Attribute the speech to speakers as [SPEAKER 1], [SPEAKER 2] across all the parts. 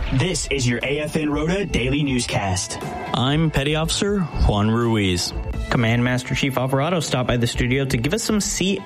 [SPEAKER 1] This is your AFN Rota Daily Newscast.
[SPEAKER 2] I'm Petty Officer Juan Ruiz.
[SPEAKER 3] Command Master Chief Alvarado stopped by the studio to give us some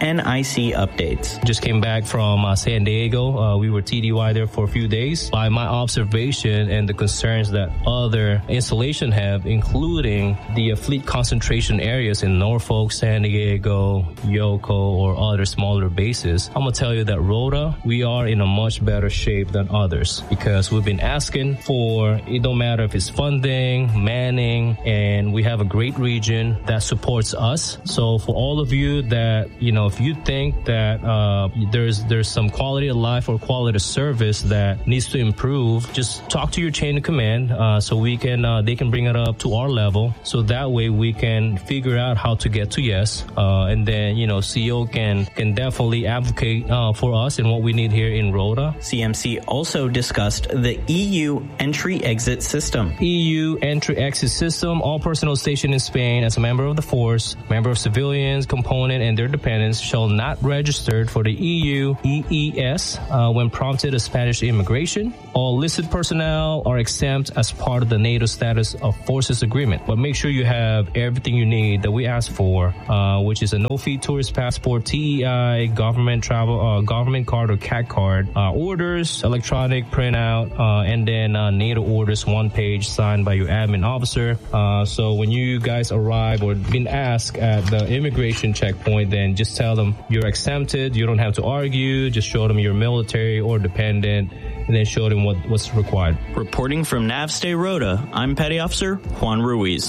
[SPEAKER 3] CNIC updates.
[SPEAKER 4] Just came back from San Diego. We were TDY there for a few days. By my observation and the concerns that other installations have, including the fleet concentration areas in Norfolk, San Diego, Yoko, or other smaller bases, I'm going to tell you that Rota, we are in a much better shape than others because we've been asking for, it don't matter if it's funding, manning, and we have a great region that supports us. So for all of you that, if you think that there's some quality of life or quality of service that needs to improve, just talk to your chain of command so we can they can bring it up to our level. So that way we can figure out how to get to yes. And then, CEO can definitely advocate for us and what we need here in Rota.
[SPEAKER 3] CMC also discussed the EU entry-exit system.
[SPEAKER 4] EU entry-exit system, all personnel stationed in Spain as a member of the force, member of civilians, component, and their dependents shall not register for the EU EES when prompted of Spanish immigration. All listed personnel are exempt as part of the NATO status of forces agreement. But make sure you have everything you need that we asked for, which is a no-fee tourist passport, TEI, government travel, government card or CAT card, orders, electronic printout, and then NATO orders, one page signed by your admin officer. So when you guys arrive or been asked at the immigration checkpoint, then just tell them you're exempted. You don't have to argue. Just show them you're military or dependent, and then show them what's required.
[SPEAKER 2] Reporting from NavStay Rota, I'm Petty Officer Juan Ruiz.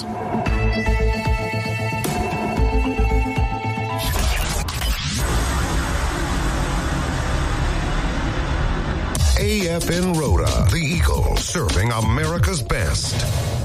[SPEAKER 5] AFN Rota, the Eagle, serving America's best.